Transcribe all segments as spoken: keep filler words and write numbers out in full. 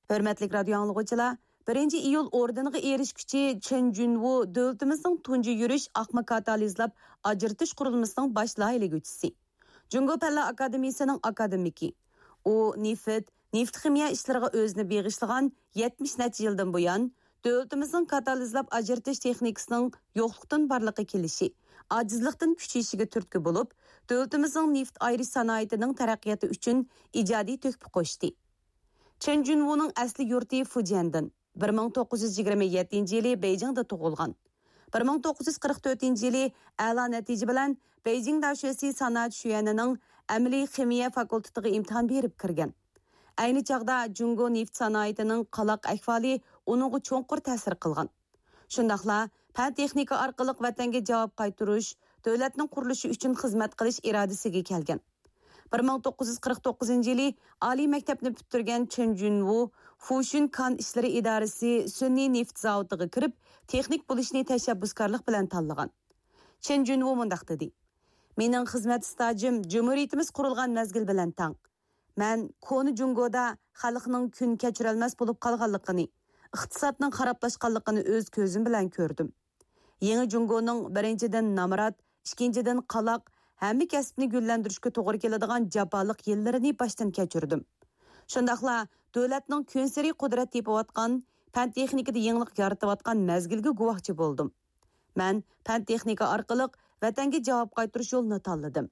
Hörmətli radio anlıqçılar, birinci iyul ordeniga erişkiçi Chen Junwo dövlətimizin tuncu yürüş axma katalizlab ajırtış qurulmasının baş layihəçisi. Jungo Palla Akademiyasının akademiki. O neft, neft ximiya işlərinə özünü bağışlagan yetmiş neçə yıldan buyan dövlətimizin katalizlab ajırtış texnikasının yoxluqdan barlıqı kelişi, acizlikdən küçəyişiga türtki bolup, dövlətimizin neft ayrış sanayetinin taraqqiyatı üçün icadi töhfə qoşdu. Chen Junwo'nun asli yurti Fujian'dan bir ming to'qqiz yuz yigirma yettinchi yili Beijingda tug'ilgan. bir ming to'qqiz yuz qirq to'rtinchi yili a'lo natija bilan Beijing Daşösi Sanat Şuyanining amaliy ximiya fakultetiga imtihon berib kirgan. Ayni chaqda Jungo neft sanoatining qalaq ahvoli uningga cho'nqur ta'sir qilgan. Shundaqla fan texnika orqali vatanga javob qaytarish, davlatning qurilishi uchun xizmat qilish irodasiga kelgan. bir ming to'qqiz yuz qirq to'qqizinchi yili oliy maktabni bitirgan Chen Junwo Fushun kan ishlari idorasi sun'iy neft zavodiga kirib, texnik bo'lishni tashabbuskorlik bilan tanlagan. Chen Junwo mundaq dedi: "Mening xizmat stajim Jumhuriyatimiz qurilgan mezgil bilan tang. Men Koni Jungoda xalqning kun kechirolmas bo'lib qolganligini, iqtisodning xarablashganligini o'z ko'zim bilan ko'rdim. Yangi Jungoning birinchidan namrat, ikkinchidan qalaq hamma kasbni gullantirishga to'g'ri keladigan jaboliq yillarini boshdan kechirdim. Shundaqla davlatning kunsari qudrat tepayotgan, fan texnikada yangilik yaratayotgan mezgilga guvohchi bo'ldim. Men fan texnika orqali vatanga javob qaytarish yo'lini tanladim.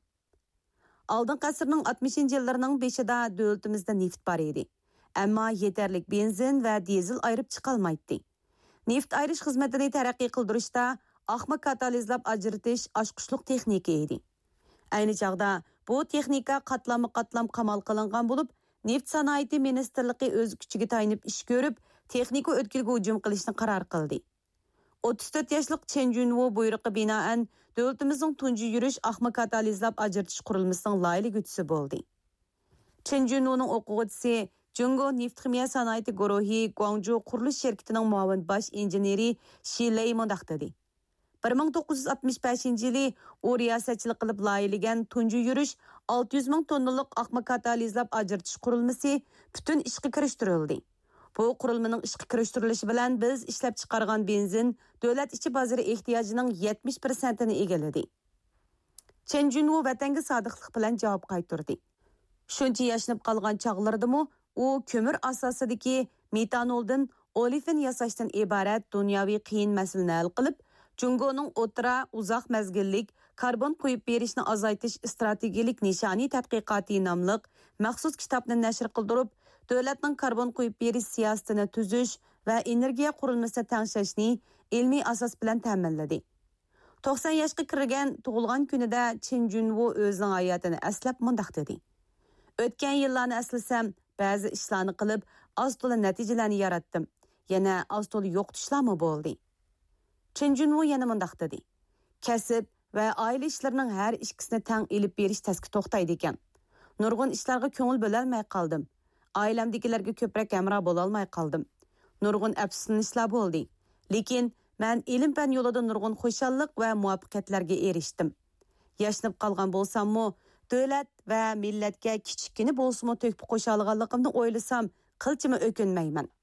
Oldingi asrning oltmishinchi yillarining beshida davlatimizda neft bor edi. Ammo yetarlik benzin va dizel ayirib chiqolmaydi. Neft ayirish xizmatini taraqqiy qildirishda axma katalizlab ajratish oshqushliq texnika edi. Ayni chaqda bu texnika qatlama-qatlam qamal qilingan bo'lib, neft sanoati ministerligi o'z kuchiga tayinib ish ko'rib, texnika o'tkilga hujum qilishni qaror qildi. o'ttiz to'rt yoshlik Chen Junwo buyrug'i binoan davlatimizning tunji yurish axma katalizlab ajratish qurilmasining layihachisi bo'ldi. Chen Junwoning o'quvchisi Jungo neft ximiya sanoati guruhi Guangzhou qurilish shirkatining muavin bosh injeneri Shi Lei mundaq dedi: bir ming to'qqiz yuz oltmish beshinchi yili u riyosatchilik qilib loyihlagan tunji yurish olti yuz ming tonnalik axma katalizlab ajratish qurilmasi butun ishga kirishtirildi. Bu qurilmaning ishga kirishtirilishi bilan biz ishlab chiqargan benzin davlat ichi bozori ehtiyojining yetmish prosentini egalladi. Chen Junwo vatanga sodiqlik bilan javob qaytardi. Shuncha yashnab qolgan chaqlardimi u ko'mir asosidagi metanoldan olefin yasashdan iborat dunyoviy qiyin masalani hal qilib, Jungoning o'tira uzoq mezgillik karbon qo'yib berishni azaytish strategik nishoniy tadqiqoti nomli maxsus kitobni nashr qildirib, davlatning karbon qo'yib berish siyosatini tuzish va energiya qurilmasini tangshashni ilmiy asos bilan ta'minladi. to'qson yoshga kirgan tug'ilgan kunida Chen Junwo o'zining hayotini aslab mundaq dedi: "O'tgan yillarni aslasam, ba'zi ishlarni qilib, oz-to'la natijalarni yaratdim. Yana oz-to'la yo'qotishlarmi bo'ldi." Chen Junwo yana mundaq dedi: "Kasb va oila ishlarining har ikkisini tang elib berish taski to'xtaydi ekan. Nurg'un ishlarga ko'ngil bo'lolmay qoldim. Oilamdagilarga ko'proq hamroh bo'la olmay qoldim. Nurg'un afsuslanishlar bo'ldi. Lekin men ilm-fan yo'lida nurg'un xushallik va muvaffaqiyatlarga erishdim. Yashnab qolgan bo'lsam-mu, davlat va millatga kichikini bo'lsa-mu to'hfa qo'sha olganligimni o'ylasam, qilchimi o'kinmayman."